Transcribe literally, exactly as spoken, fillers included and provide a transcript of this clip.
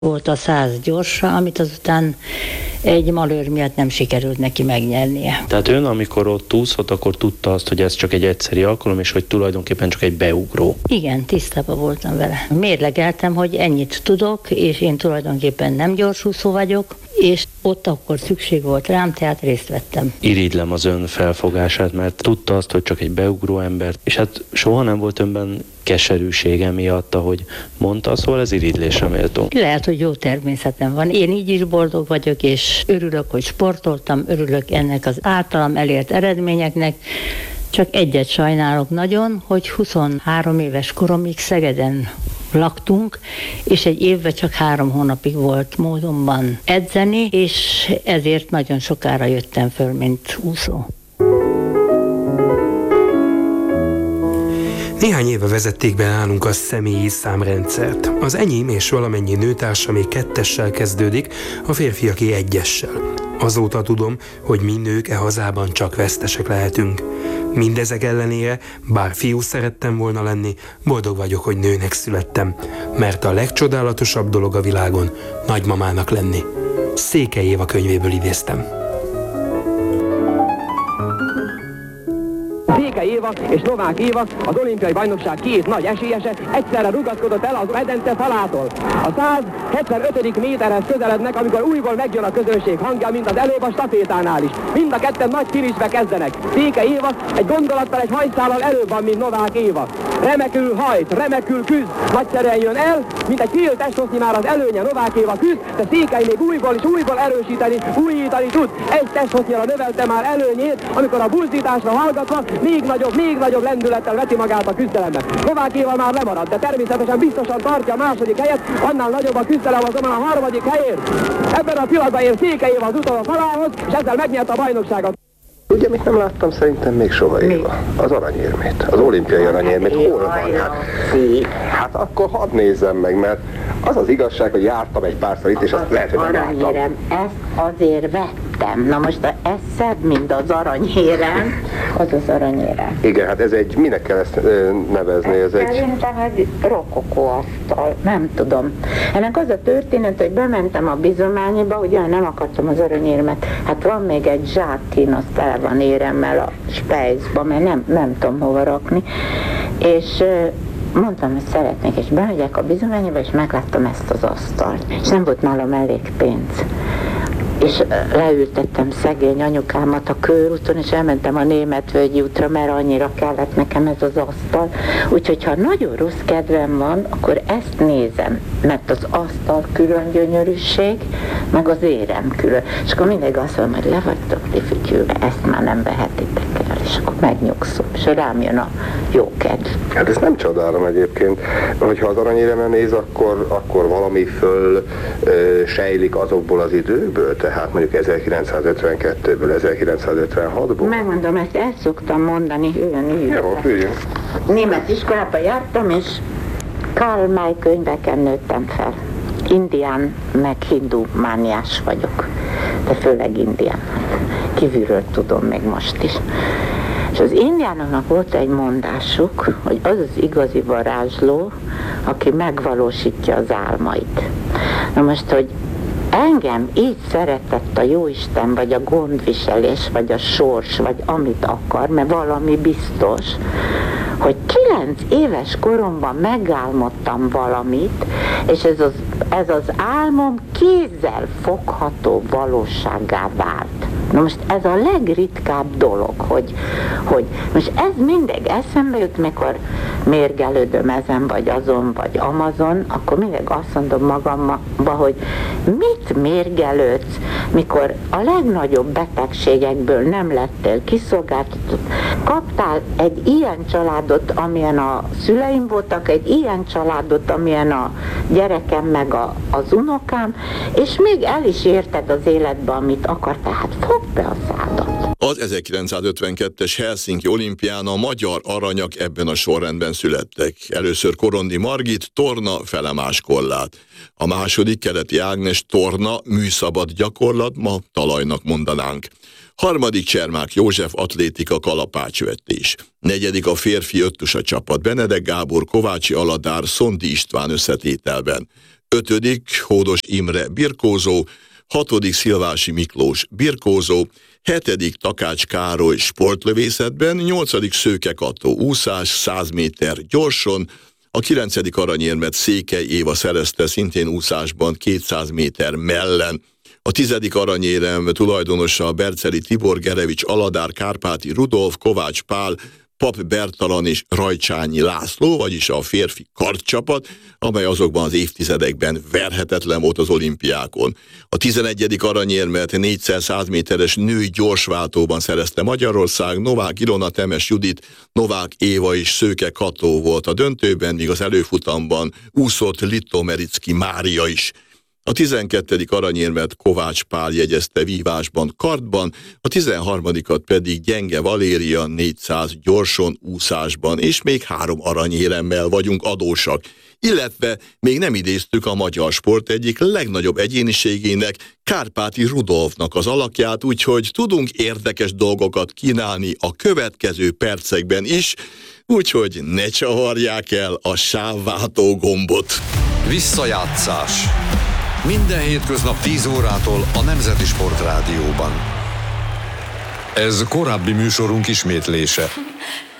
Volt a száz gyorsa, amit azután egy malőr miatt nem sikerült neki megnyernie. Tehát ön, amikor ott úszott, akkor tudta azt, hogy ez csak egy egyszeri alkalom, és hogy tulajdonképpen csak egy beugró. Igen, tisztában voltam vele. Mérlegeltem, hogy ennyit tudok, és én tulajdonképpen nem gyorsúszó vagyok, és ott akkor szükség volt rám, tehát részt vettem. Irigylem az ön felfogását, mert tudta azt, hogy csak egy beugró ember, és hát soha nem volt önben keserűsége miatt, ahogy mondta, szóval ez irigylésre méltó. Lehet, hogy jó természetem van. Én így is boldog vagyok, és örülök, hogy sportoltam, örülök ennek az általam elért eredményeknek. Csak egyet sajnálok nagyon, hogy huszonhárom éves koromig Szegeden laktunk, és egy évben csak három hónapig volt módonban edzeni, és ezért nagyon sokára jöttem föl, mint úszó. Néhány éve vezették be nálunk a személyi számrendszert. Az enyém és valamennyi nőtársa még kettessel kezdődik, a férfiaké egyessel. Azóta tudom, hogy mi nők e hazában csak vesztesek lehetünk. Mindezek ellenére, bár fiú szerettem volna lenni, boldog vagyok, hogy nőnek születtem, mert a legcsodálatosabb dolog a világon nagymamának lenni. Székely Éva könyvéből idéztem. Székely Éva és Novák Éva, az olimpiai bajnokság két nagy esélyese, egyszerre rugaszkodott el az medence falától. A száz hetvenötödik méterhez közelednek, amikor újból megjön a közönség hangja, mint az előbb a stafétánál is. Mind a ketten nagy finisbe kezdenek. Székely Éva egy gondolattal, egy hajszállal előbb van, mint Novák Éva. Remekül hajt, remekül küzd, nagyszerűen jön el, mint egy fél testhossznyi már az előnye Novák Éva küzd, de Székely még újból és újból erősíteni, újítani tud. Egy testhossnyira növelte már előnyét, amikor a buzdításra hallgatva még nagyobb, még nagyobb lendülettel veti magát a küzdelembe. Novák Éva már lemarad, de természetesen biztosan tartja a második helyet, annál nagyobb a küzdelem azonban a harmadik helyért. Ebben a pillanatban ér Székely Éva az utolsó falához, és ezzel megnyerte a bajnokságot. Ugye, mit nem láttam szerintem még soha, Éva? Az aranyérmét, az olimpiai aranyérmét. Hol van? Hát, hát akkor hadd nézzem meg, mert az az igazság, hogy jártam egy párszor itt, és azt lehet, hogy nem jártam. Aranyérem, ezt azért vettem. Na most ez szebb, mint az aranyérem. Az az aranyérem. Igen, hát ez egy, minek kell ezt nevezni? Ez egy... Szerintem egy rokokóasztal, nem tudom. Ennek az a történet, hogy bementem a bizományiba, ugye nem akartam az aranyérmet. Hát van még egy zsákin, az tele van éremmel a spejzba, mert nem, nem tudom hova rakni. És mondtam, hogy szeretnék, és bemegyek a bizományiba, és megláttam ezt az asztalt. És nem volt nálam elég pénz. És leültettem szegény anyukámat a körúton, és elmentem a Németvölgyi útra, mert annyira kellett nekem ez az asztal. Úgyhogy ha nagyon rossz kedvem van, akkor ezt nézem, mert az asztal külön gyönyörűség, meg az érem külön. És akkor mindig azt mondom, hogy le vagytok ti fütyülve, ezt már nem vehetitek el, és akkor megnyugszom, és rám jön a jó kedv. Hát ezt nem csodálom egyébként, hogyha az aranyéremen néz, akkor, akkor valami föl ö, sejlik azokból az időkből, tehát mondjuk ezerkilencszázötvenkettőből, ezerkilencszázötvenhatból. Megmondom, ezt el szoktam mondani, olyan így. Jó, üljön. Német iskolába jártam, és Karl May könyveken nőttem fel. Indián, meg hindu mániás vagyok, de főleg indián. Kívülről tudom még most is. És az indiánoknak volt egy mondásuk, hogy az az igazi varázsló, aki megvalósítja az álmait. Na most, hogy engem így szeretett a Jóisten, vagy a gondviselés, vagy a sors, vagy amit akar, mert valami biztos, hogy kilenc éves koromban megálmodtam valamit, és ez az, ez az álmom kézzel fogható valósággá vált. Na most ez a legritkább dolog, hogy, hogy most ez mindig eszembe jut, mikor mérgelődöm ezen, vagy azon, vagy amazon, akkor mindig azt mondom magamba, hogy mit mérgelődsz, mikor a legnagyobb betegségekből nem lettél kiszolgáltatott, kaptál egy ilyen családot, amilyen a szüleim voltak, egy ilyen családot, amilyen a gyerekem, meg a, az unokám, és még el is érted az életbe, amit akar, tehát fogd be a szádat. Az ezerkilencszázötvenkettes Helsinki olimpián a magyar aranyak ebben a sorrendben születtek. Először Korondi Margit, torna, felemás kollát. A második Keleti Ágnes, torna, műszabad gyakorlat, ma talajnak mondanánk. Harmadik Csermák József, atlétika, kalapácsvetés. Negyedik a férfi öttusa csapat, Benedek Gábor, Kovácsi Aladár, Szondi István összetételben. ötödik Hódos Imre birkózó, hatodik Szilvási Miklós birkózó, hetedik Takács Károly sportlövészetben, nyolcadik Szőke Kató úszás száz méter gyorson, a kilencedik aranyérmet Székely Éva szerezte szintén úszásban kétszáz méter mellen. A tizedik aranyérem tulajdonosa Berceli Tibor, Gerevics Aladár, Kárpáti Rudolf, Kovács Pál, Pap Bertalan és Rajcsányi László, vagyis a férfi kardcsapat, amely azokban az évtizedekben verhetetlen volt az olimpiákon. A tizenegyedik aranyérmet négyszer száz méteres női gyorsváltóban szerezte Magyarország, Novák Ilona, Temes Judit, Novák Éva és Szőke Kató volt a döntőben, míg az előfutamban úszott Litomericki Mária is. A tizenkettedik aranyérmet Kovács Pál jegyezte vívásban, kardban, a tizenharmadikat pedig Gyenge Valéria négyszáz gyorson úszásban, és még három aranyéremmel vagyunk adósak. Illetve még nem idéztük a magyar sport egyik legnagyobb egyéniségének, Kárpáti Rudolfnak az alakját, úgyhogy tudunk érdekes dolgokat kínálni a következő percekben is, úgyhogy ne csavarják el a sávváltó gombot. Visszajátszás. Minden hétköznap tíz órától a Nemzeti Sport Rádióban. Ez korábbi műsorunk ismétlése.